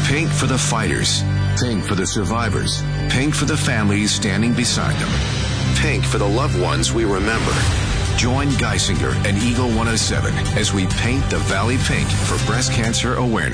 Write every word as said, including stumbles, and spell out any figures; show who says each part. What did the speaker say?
Speaker 1: Pink for the fighters. Pink for the survivors. Pink for the families standing beside them. Pink for the loved ones we remember. Join Geisinger and Eagle one oh seven as we paint the Valley pink for breast cancer awareness.